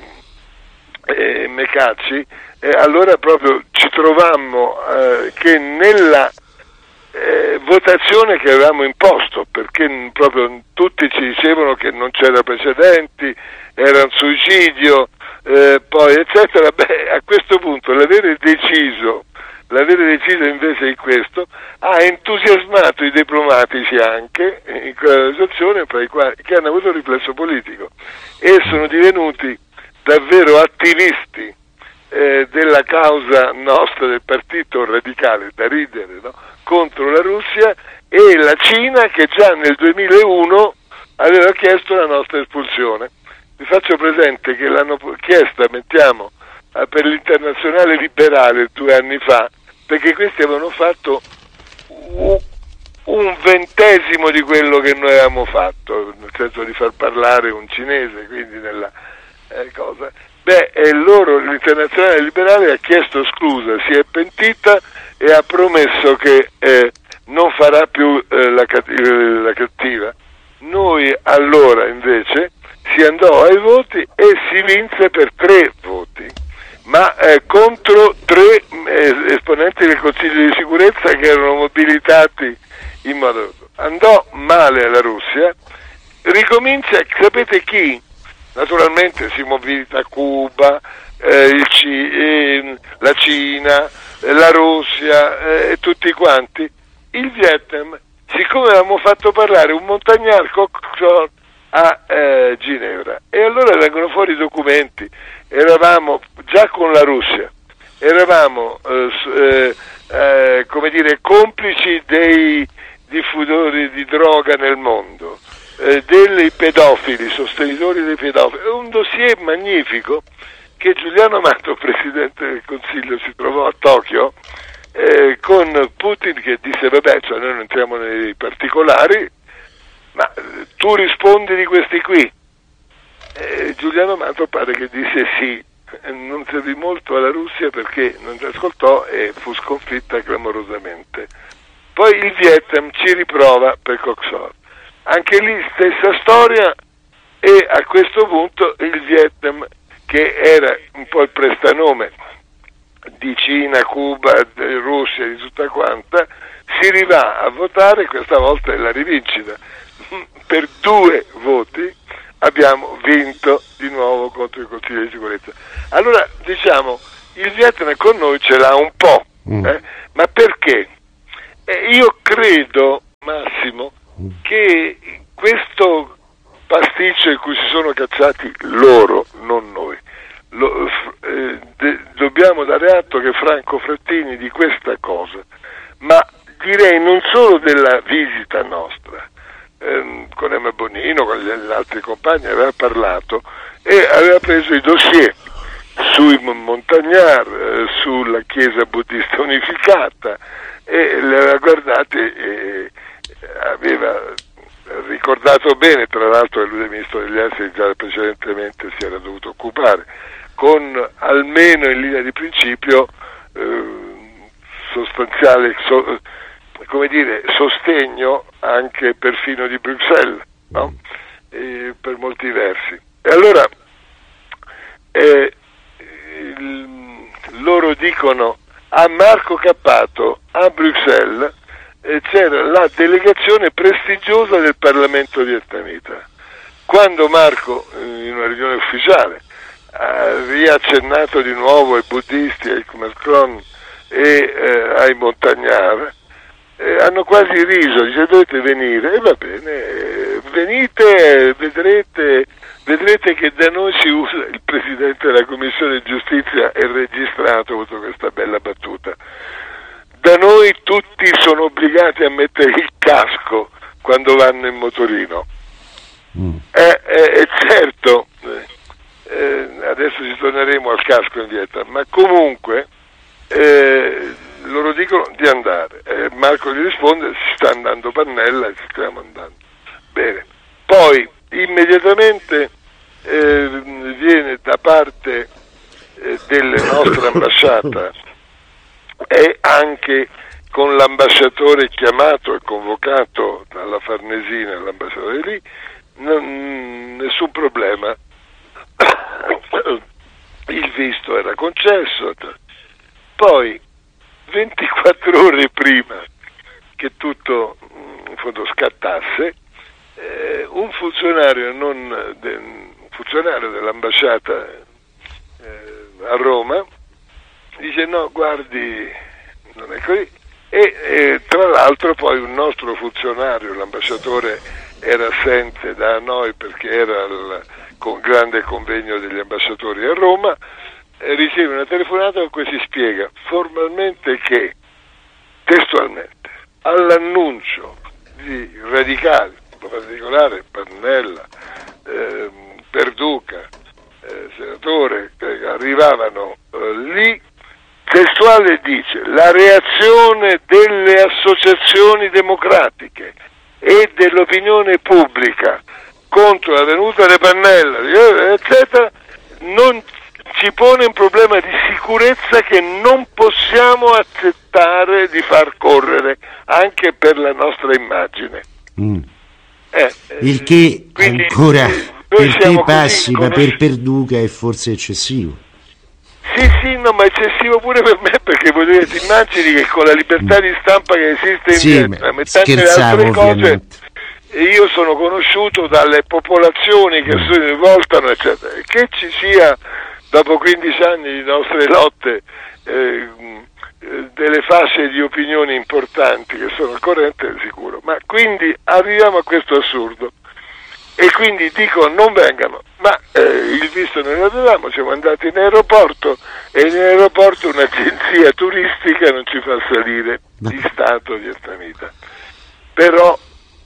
e Mecacci, e allora proprio ci trovammo eh, che nella Eh, votazione che avevamo imposto, perché proprio tutti ci dicevano che non c'era precedenti, era un suicidio, eh, poi eccetera. Beh, a questo punto l'avere deciso, l'avere deciso invece di questo ha entusiasmato i diplomatici anche in quella situazione, fra i quali, che hanno avuto un riflesso politico e sono divenuti davvero attivisti eh, della causa nostra, del partito radicale, da ridere, no? Contro la Russia e la Cina, che già nel duemilauno aveva chiesto la nostra espulsione. Vi faccio presente che l'hanno chiesta, mettiamo, per l'Internazionale Liberale due anni fa, perché questi avevano fatto un ventesimo di quello che noi avevamo fatto, nel senso di far parlare un cinese, quindi nella eh, cosa. Beh, e loro, l'Internazionale Liberale ha chiesto scusa, si è pentita e ha promesso che eh, non farà più eh, la, cat- la cattiva. Noi allora invece si andò ai voti e si vinse per tre voti, ma eh, contro tre eh, esponenti del Consiglio di Sicurezza che erano mobilitati in modo... Andò male alla Russia, ricomincia, sapete chi? Naturalmente si mobilita Cuba, eh, il C- eh, la Cina, eh, la Russia e eh, tutti quanti. Il Vietnam, siccome avevamo fatto parlare un montagnard Coxon a eh, Ginevra, e allora vengono fuori i documenti, eravamo già con la Russia, eravamo eh, eh, come dire complici dei diffusori di droga nel mondo, eh, dei pedofili, sostenitori dei pedofili, è un dossier magnifico che Giuliano Amato, Presidente del Consiglio, si trovò a Tokyo eh, con Putin che disse vabbè, cioè noi non entriamo nei particolari, ma eh, tu rispondi di questi qui. Eh, Giuliano Amato pare che disse sì, non servì molto alla Russia perché non ci ascoltò e fu sconfitta clamorosamente. Poi il Vietnam ci riprova per Coxor, anche lì stessa storia, e a questo punto il Vietnam, che era un po' il prestanome di Cina, Cuba, di Russia, di tutta quanta, si rivà a votare, questa volta è la rivincita. Per due voti abbiamo vinto di nuovo contro il Consiglio di sicurezza. Allora, diciamo, il Vietnam con noi ce l'ha un po', eh? Ma perché? Eh, io credo, Massimo, che questo pasticcio in cui si sono cacciati loro, non noi, lo, eh, de, dobbiamo dare atto che Franco Frattini di questa cosa, ma direi non solo della visita nostra, ehm, con Emma Bonino, con gli altri compagni, aveva parlato e aveva preso i dossier sui Montagnard, eh, sulla Chiesa buddista unificata, e le aveva guardate e aveva ricordato bene, tra l'altro che lui del Ministro degli Esteri già precedentemente si era dovuto occupare, con almeno in linea di principio eh, sostanziale so, come dire, sostegno anche perfino di Bruxelles, no? E per molti versi. E allora eh, il, loro dicono a Marco Cappato a Bruxelles eh, c'era la delegazione prestigiosa del Parlamento vietnamita. Quando Marco in una riunione ufficiale ha riaccennato di nuovo ai buddisti, ai Khmer Kron e eh, ai Montagnard, eh, hanno quasi riso, dice dovete venire, e va bene, eh, venite, vedrete, vedrete che da noi si usa, il Presidente della Commissione Giustizia è registrato, ha avuto questa bella battuta, da noi tutti sono obbligati a mettere il casco quando vanno in motorino. Mm. Eh, eh, eh, certo, eh, adesso ci torneremo al casco in Vietnam, ma comunque eh, loro dicono di andare. Eh, Marco gli risponde: si sta andando Pannella e ci stiamo andando. Bene, poi immediatamente eh, viene da parte eh, della nostra ambasciata e anche con l'ambasciatore chiamato e convocato dalla Farnesina, l'ambasciatore lì, non, nessun problema, il visto era concesso. Poi ventiquattro ore prima che tutto in fondo scattasse, eh, un funzionario non de, un funzionario dell'ambasciata eh, a Roma dice no, guardi, non è così, e, e tra l'altro poi un nostro funzionario, l'ambasciatore era assente da noi perché era il con grande convegno degli ambasciatori a Roma, eh, riceve una telefonata con cui si spiega formalmente che, testualmente, all'annuncio di radicali, in particolare Pannella, eh, Perduca, eh, senatore, che arrivavano eh, lì, testuale dice: la reazione delle associazioni democratiche e dell'opinione pubblica contro la venuta di Pannella, eccetera, non ci pone un problema di sicurezza che non possiamo accettare di far correre anche per la nostra immagine. Mm. Eh, Il che quindi, ancora eh, per te passi, così, ma per Perduca è forse eccessivo. Sì, sì, no, ma è eccessivo pure per me, perché vuol dire, ti immagini che con la libertà di stampa che esiste in sì, Vietnam e tante altre cose, io sono conosciuto dalle popolazioni che mm. si rivoltano, eccetera, che ci sia, dopo quindici anni di nostre lotte, eh, delle fasce di opinioni importanti che sono al corrente, è sicuro. Ma quindi arriviamo a questo assurdo. E quindi dico non vengano, ma eh, il visto noi lo avevamo, siamo andati in aeroporto e in aeroporto un'agenzia turistica non ci fa salire di Stato vietnamita. Però,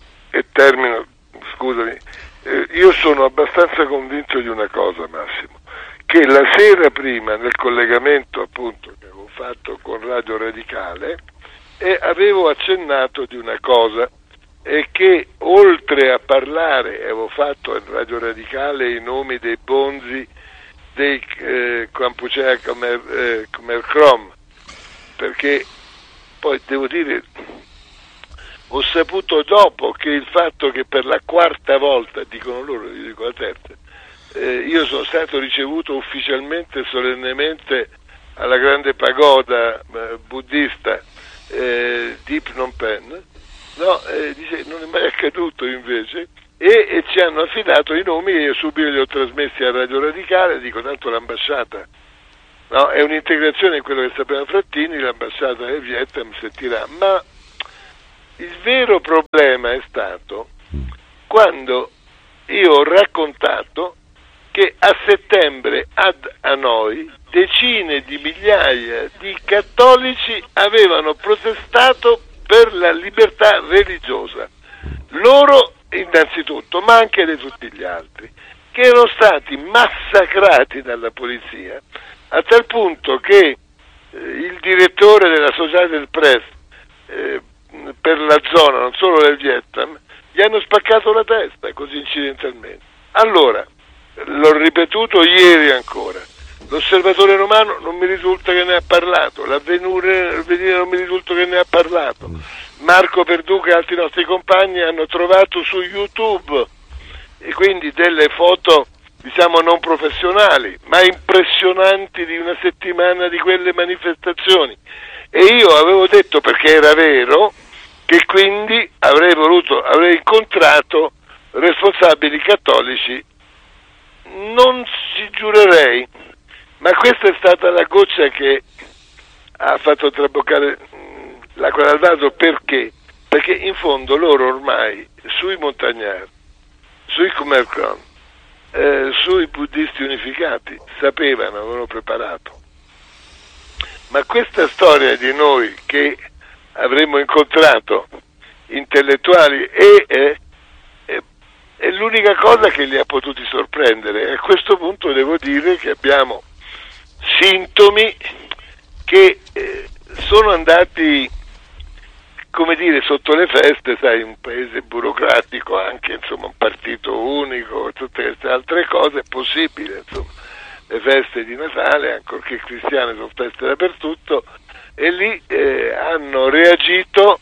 e termino, scusami, eh, io sono abbastanza convinto di una cosa, Massimo, che la sera prima nel collegamento appunto che avevo fatto con Radio Radicale eh, avevo accennato di una cosa, e che oltre a parlare, avevo fatto in Radio Radicale i nomi dei bonzi dei eh, Kampuchea Khmer, eh, Khmer Krom, perché poi devo dire ho saputo dopo che il fatto che per la quarta volta, dicono loro, io dico la terza, eh, io sono stato ricevuto ufficialmente, solennemente alla grande pagoda eh, buddista eh, di Phnom Penh, no, eh, dice, non è mai accaduto invece, e, e ci hanno affidato i nomi e io subito li ho trasmessi a Radio Radicale, dico tanto l'ambasciata, no, è un'integrazione in quello che sapeva Frattini, l'ambasciata del Vietnam sentirà, ma il vero problema è stato quando io ho raccontato che a settembre ad Hanoi decine di migliaia di cattolici avevano protestato per la libertà religiosa, loro innanzitutto, ma anche di tutti gli altri, che erano stati massacrati dalla polizia, a tal punto che eh, il direttore della Associated Press eh, per la zona, non solo del Vietnam, gli hanno spaccato la testa, così incidentalmente. Allora, l'ho ripetuto ieri ancora, l'Osservatore Romano non mi risulta che ne ha parlato, l'Avvenire non mi risulta che ne ha parlato, Marco Perduca e altri nostri compagni hanno trovato su YouTube e quindi delle foto, diciamo, non professionali, ma impressionanti, di una settimana di quelle manifestazioni, e io avevo detto, perché era vero, che quindi avrei voluto, avrei incontrato responsabili cattolici, non ci giurerei, ma questa è stata la goccia che ha fatto traboccare l'acqua dal vaso. Perché? Perché in fondo loro ormai sui montagnari, sui Khmer Kron, eh, sui buddisti unificati sapevano, avevano preparato. Ma questa storia di noi che avremmo incontrato intellettuali e eh, eh, è l'unica cosa che li ha potuti sorprendere. A questo punto devo dire che abbiamo sintomi che eh, sono andati, come dire, sotto le feste, sai, un paese burocratico, anche insomma un partito unico, tutte queste altre cose, è possibile, insomma, le feste di Natale, ancorché cristiane, sono feste dappertutto, e lì eh, hanno reagito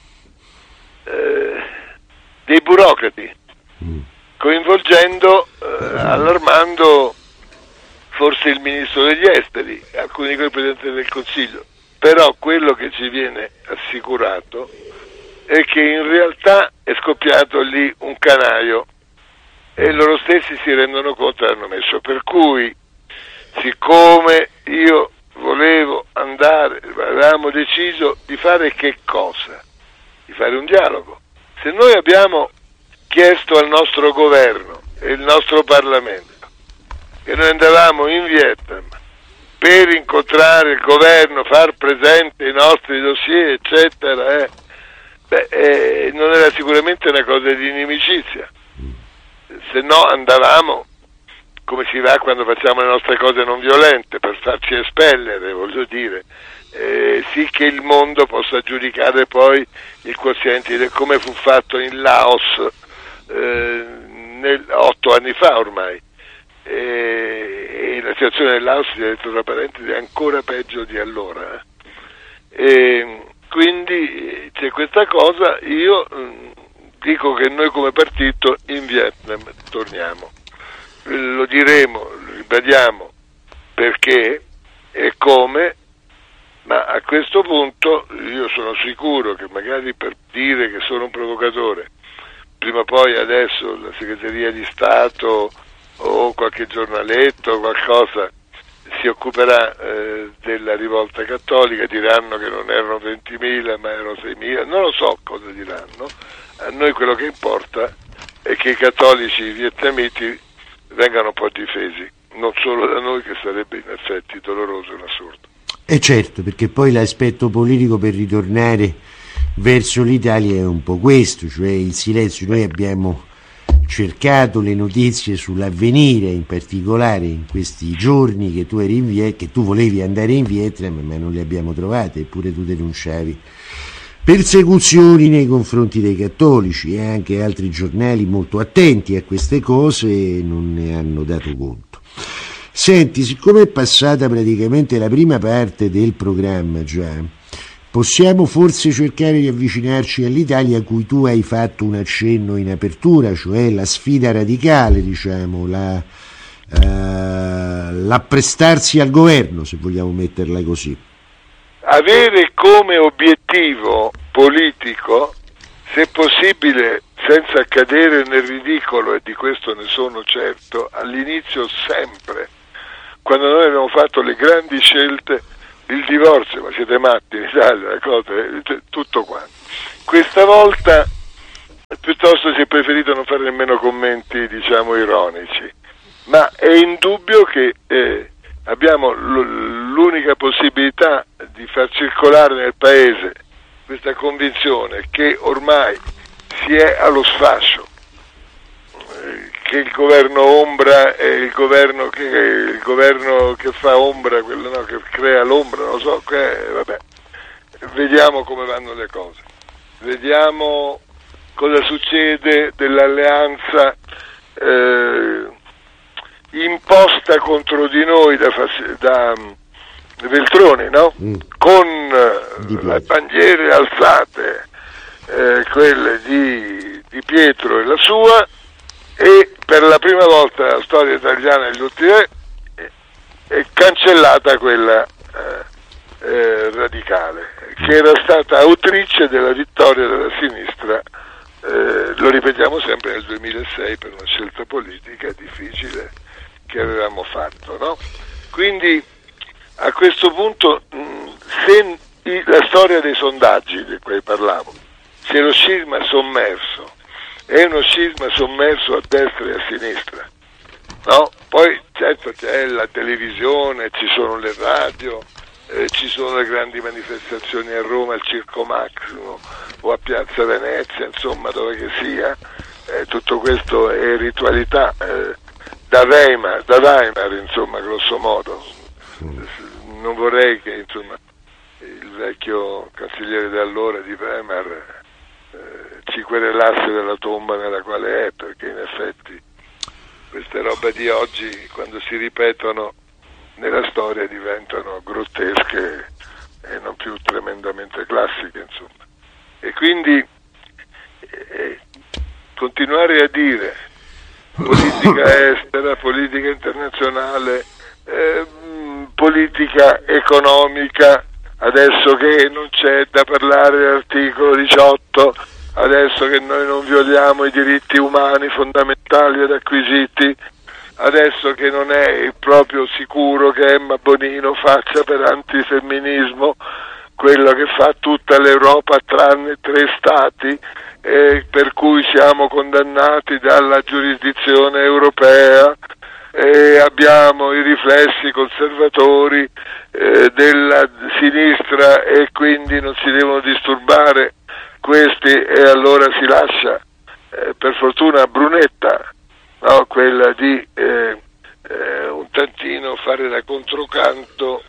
eh, dei burocrati, coinvolgendo, eh, allarmando forse il ministro degli esteri, alcuni di quei presidenti del Consiglio. Però quello che ci viene assicurato è che in realtà è scoppiato lì un canaio e loro stessi si rendono conto e hanno messo. Per cui, siccome io volevo andare, avevamo deciso di fare che cosa? Di fare un dialogo. Se noi abbiamo chiesto al nostro governo e il nostro Parlamento che noi andavamo in Vietnam per incontrare il governo, far presente i nostri dossier, eccetera, eh, beh, eh, non era sicuramente una cosa di inimicizia, se no andavamo come si va quando facciamo le nostre cose non violente, per farci espellere, voglio dire, eh, sì che il mondo possa giudicare poi il quoziente di come fu fatto in Laos eh, nel, otto anni fa ormai, e, e la situazione del Laos, si è detto tra parentesi, è ancora peggio di allora, eh. E quindi c'è questa cosa. Io mh, dico che noi come partito in Vietnam torniamo, lo diremo, lo ribadiamo perché e come, ma a questo punto io sono sicuro che magari per dire che sono un provocatore, prima o poi adesso la segreteria di Stato o qualche giornaletto o qualcosa si occuperà eh, della rivolta cattolica, diranno che non erano ventimila ma erano seimila, non lo so cosa diranno. A noi quello che importa è che i cattolici vietnamiti vengano un po' difesi, non solo da noi, che sarebbe in effetti doloroso e assurdo. E certo, perché poi l'aspetto politico, per ritornare verso l'Italia, è un po' questo, cioè il silenzio. Noi abbiamo cercato le notizie sull'Avvenire, in particolare in questi giorni che tu eri in Viet- che tu volevi andare in Vietnam, ma non le abbiamo trovate, eppure tu denunciavi persecuzioni nei confronti dei cattolici, e anche altri giornali molto attenti a queste cose non ne hanno dato conto. Senti, siccome è passata praticamente la prima parte del programma già, possiamo forse cercare di avvicinarci all'Italia, a cui tu hai fatto un accenno in apertura, cioè la sfida radicale, diciamo, la, uh, l'apprestarsi al governo, se vogliamo metterla così. Avere come obiettivo politico, se possibile senza cadere nel ridicolo, e di questo ne sono certo, all'inizio sempre, quando noi abbiamo fatto le grandi scelte, il divorzio, ma siete matti in Italia, la cosa, tutto quanto. Questa volta piuttosto si è preferito non fare nemmeno commenti, diciamo, ironici, ma è indubbio che eh, abbiamo l- l'unica possibilità di far circolare nel paese questa convinzione che ormai si è allo sfascio, eh, che il governo ombra è il governo che, il governo che fa ombra, quello no, che crea l'ombra, non lo so, che, vabbè, vediamo come vanno le cose, vediamo cosa succede dell'alleanza eh, imposta contro di noi da, da Veltroni, no? Mm. Con eh, le bandiere alzate, eh, quelle di, di Pietro e la sua, e per la prima volta nella storia italiana negli ultimi anni è, è cancellata quella eh, eh, radicale, che era stata autrice della vittoria della sinistra. Eh, lo ripetiamo sempre nel duemilasei per una scelta politica difficile che avevamo fatto, no? Quindi a questo punto mh, se i, la storia dei sondaggi di cui parlavo, se lo scisma sommerso è uno scisma sommerso a destra e a sinistra, no? Poi certo c'è la televisione, ci sono le radio, eh, ci sono le grandi manifestazioni a Roma, al Circo Massimo o a Piazza Venezia, insomma, dove che sia, eh, tutto questo è ritualità eh, da Weimar, da Weimar, insomma, grosso modo. Non vorrei che, insomma, il vecchio cancelliere di allora di Weimar eh, ci querelasse della tomba nella quale è, perché in effetti queste robe di oggi, quando si ripetono nella storia, diventano grottesche e non più tremendamente classiche, insomma. E quindi eh, continuare a dire politica estera, politica internazionale, eh, politica economica, adesso che non c'è da parlare dell'articolo diciotto, adesso che noi non violiamo i diritti umani fondamentali ed acquisiti, adesso che non è proprio sicuro che Emma Bonino faccia per antifemminismo quello che fa tutta l'Europa tranne tre stati, eh, per cui siamo condannati dalla giurisdizione europea, e abbiamo i riflessi conservatori eh, della sinistra e quindi non si devono disturbare questi, e allora si lascia eh, per fortuna Brunetta, no? Quella di eh, eh, un tantino fare da controcanto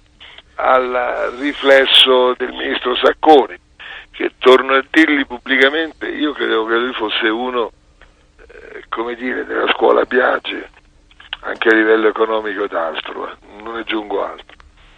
al riflesso del ministro Sacconi, che torno a dirgli pubblicamente, io credevo che lui fosse uno eh, come dire della scuola Biagi, anche a livello economico ed altro, eh, non aggiungo altro.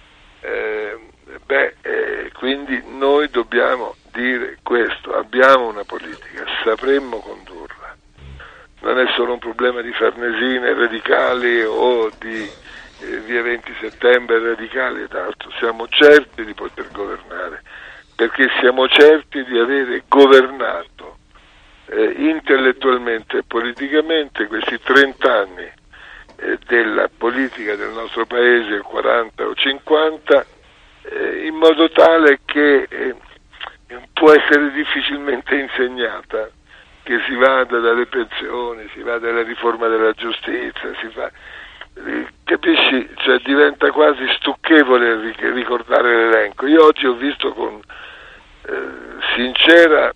Eh, beh, eh, quindi noi dobbiamo dire questo, abbiamo una politica, sapremmo condurla, non è solo un problema di Farnesine radicali o di eh, via venti settembre radicali ed altro, siamo certi di poter governare, perché siamo certi di avere governato eh, intellettualmente e politicamente questi trent'anni eh, della politica del nostro paese, quaranta o cinquanta, eh, in modo tale che eh, può essere difficilmente insegnata, che si vada dalle pensioni, si vada alla riforma della giustizia, si fa, eh, capisci? Cioè diventa quasi stucchevole ricordare l'elenco. Io oggi ho visto con eh, sincera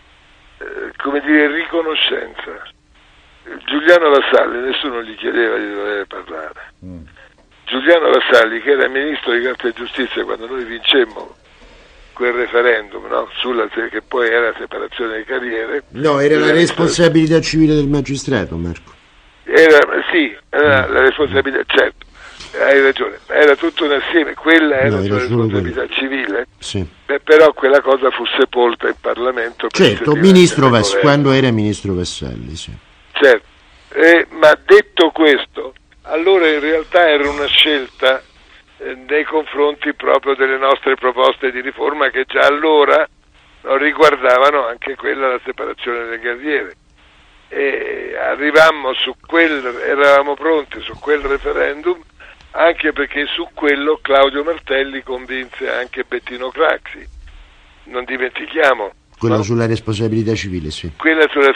eh, come dire riconoscenza Giuliano Vassalli, nessuno gli chiedeva di dover parlare. Mm. Giuliano Vassalli, che era ministro di Grazia e Giustizia quando noi vincemmo quel referendum, no? Sulla, che poi era separazione di carriere. No, era la responsabilità civile del magistrato, Marco. Era, sì, era mm. la responsabilità, certo, hai ragione, era tutto un assieme, quella era no, la responsabilità civile, sì. Beh, però quella cosa fu sepolta in Parlamento. Certo, ministro Vas- quando era ministro Vassalli, sì. Certo, eh, ma detto questo, allora in realtà era una scelta eh, nei confronti proprio delle nostre proposte di riforma, che già allora no, riguardavano anche quella, la separazione delle carriere. E arrivammo su quel, eravamo pronti su quel referendum, anche perché su quello Claudio Martelli convinse anche Bettino Craxi, non dimentichiamo. Quello no? sulla responsabilità civile, sì. Quella sulla